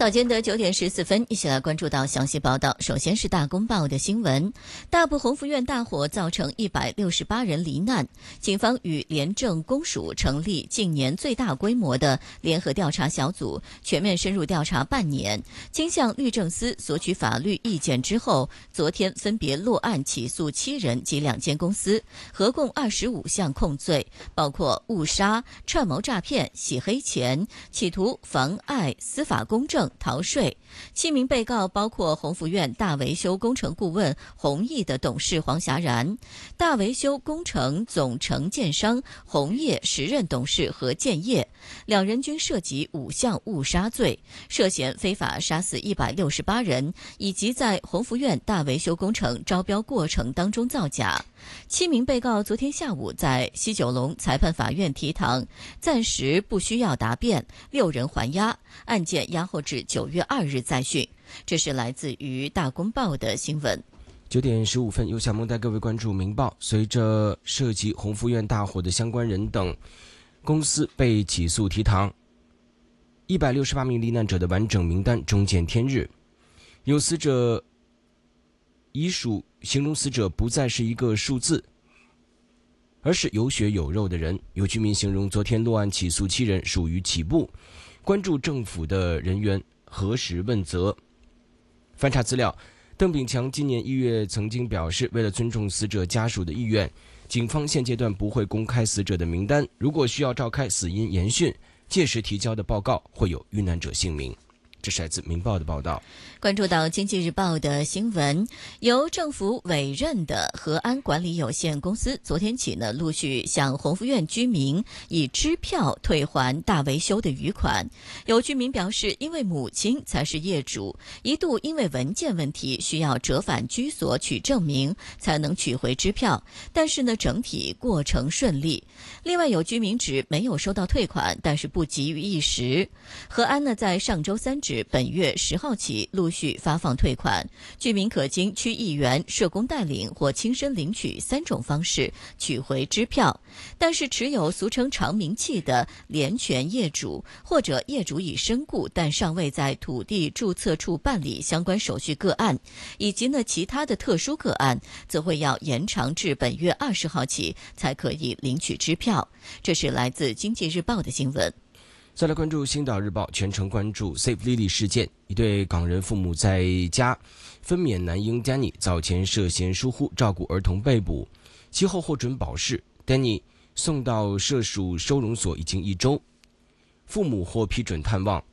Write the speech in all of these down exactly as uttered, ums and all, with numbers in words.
早间的九点十四分，一起来关注到详细报道。首先是大公报的新闻，大埔宏福苑大火造成一百六十八人罹难，警方与廉政公署成立近年最大规模的联合调查小组，全面深入调查半年，经向律政司索取法律意见之后，昨天分别落案起诉七人及两间公司，合共二十五项控罪，包括误杀、串谋诈骗、洗黑钱、企图妨碍司法公正、逃税。七名被告包括宏福苑大维修工程顾问宏毅的董事黄霞然，大维修工程总承建商宏业时任董事何建业，两人均涉及五项误杀罪，涉嫌非法杀死一百六十八人，以及在宏福苑大维修工程招标过程当中造假。七名被告昨天下午在西九龙裁判法院提堂，暂时不需要答辩，六人还押，案件押后至九月二日再讯。这是来自于大公报的新闻。 九点十五分，由小梦带各位关注明报。随着涉及宏福苑大火的相关人等公司被起诉提堂，一百六十八名罹难者的完整名单终见天日。有死者遗属形容死者不再是一个数字，而是有血有肉的人。有居民形容昨天落案起诉七人属于起步，关注政府的人员何时问责。翻查资料，邓炳强今年一月曾经表示，为了尊重死者家属的意愿，警方现阶段不会公开死者的名单，如果需要召开死因研讯，届时提交的报告会有遇难者姓名。这是来自明报的报道。 关注到经济日报的新闻，由政府委任的和安管理有限公司昨天起呢，陆续向宏福苑居民以支票退还大维修的余款。有居民表示，因为母亲才是业主，一度因为文件问题需要折返居所取证明才能取回支票，但是呢，整体过程顺利。另外有居民指没有收到退款，但是不急于一时。和安呢，在上周三指本月十号起陆续发放退款，居民可经区议员、社工带领或亲身领取三种方式取回支票。但是持有俗称长明契的联权业主，或者业主已身故但尚未在土地注册处办理相关手续个案，以及呢其他的特殊个案，则会要延长至本月二十号起才可以领取支票。这是来自经济日报的新闻。 再来关注星岛日报，全程关注 Save Lily 事件。一对港人父母在家分娩男婴 Danny 早前涉嫌疏忽照顾儿童被捕，其后获准保释。Danny 送到涉属收容所已经一周，父母获批准探望。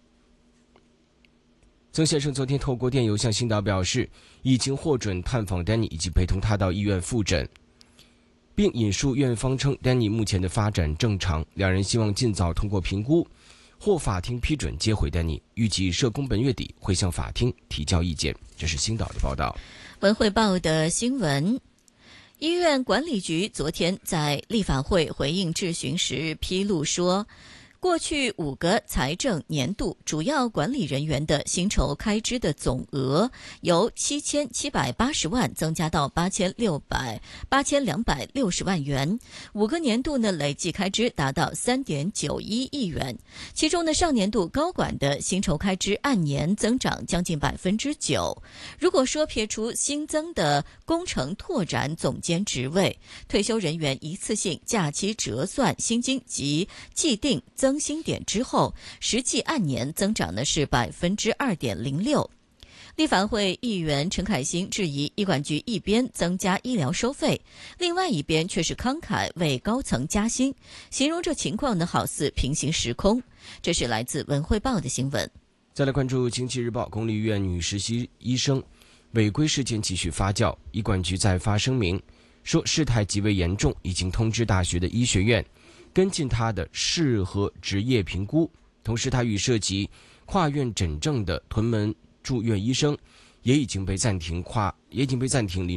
曾先生昨天透过电邮向星岛表示，已经获准探访 Danny 以及陪同他到医院复诊，并引述院方称 Danny 目前的发展正常，两人希望尽早通过评估获法庭批准接回 Danny， 预计社工本月底会向法庭提交意见。这是星岛的报道。 文汇报的新闻，医院管理局昨天在立法会回应质询时披露说，过去五个财政年度主要管理人员的薪酬开支的总额由七千七百八十万增加到八千六百八千两百六十万元，五个年度呢累计开支达到三点九一亿元。其中呢，上年度高管的薪酬开支按年增长将近百分之九。如果说撇除新增的工程拓展总监职位、退休人员一次性假期折算薪金及既定增增薪点之后，实际按年增长的是百分之二点零六。立法会议员陈凯欣质疑医管局一边增加医疗收费，另外一边却是慷慨为高层加薪，形容这情况呢好似平行时空。这是来自文汇报的新闻。 再来关注经济日报，公立医院女实习医生违规事件继续发酵，医管局再发声明说事态极为严重，已经通知大学的医学院跟进他的适合职业评估，同时他与涉及跨院诊症的屯门住院医生也已经被暂停跨也已经被暂停临